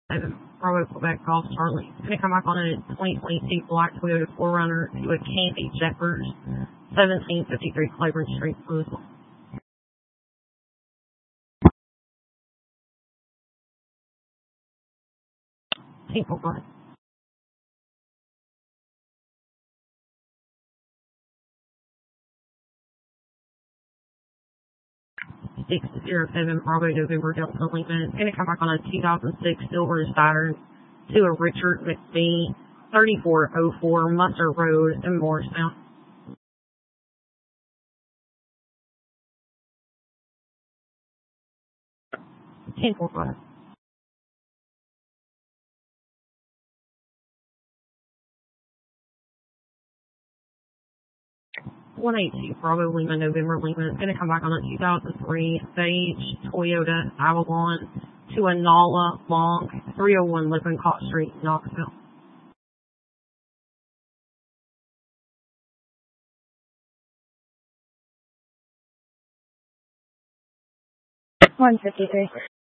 Bravo Quebec Golf Charlie. It's going to come back on a 2022 black Toyota 4Runner to a Candy Jeffers, 1753 Claiborne Street, Louisville. People, go ahead. 607 Bravo November Delta Lima. It's going to come back on a 2006 Silver Saturn to a Richard McPhee, 3404 Musser Road in Morristown. People, go ahead. 182 Bravo Lima November Lima. It's going to come back on a 2003 Sage Toyota Avalon to a Nala Long, 301 Lippincott Street, Knoxville. $153.